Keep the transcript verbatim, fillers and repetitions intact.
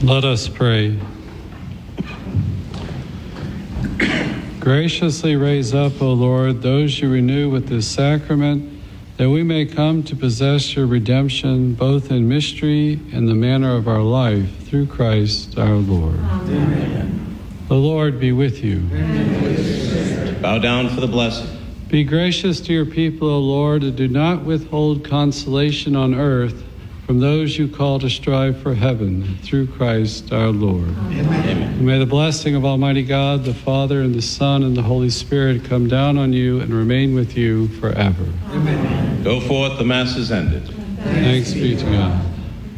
Let us pray. Graciously raise up, O Lord, those you renew with this sacrament, that we may come to possess your redemption both in mystery and the manner of our life, through Christ our Lord. Amen. The Lord be with you. Amen. Bow down for the blessing. Be gracious to your people, O Lord, and do not withhold consolation on earth from those you call to strive for heaven, through Christ our Lord. Amen. Amen. And may the blessing of Almighty God, the Father, and the Son, and the Holy Spirit come down on you and remain with you forever. Amen. Go forth, the Mass is ended. Thanks be to God.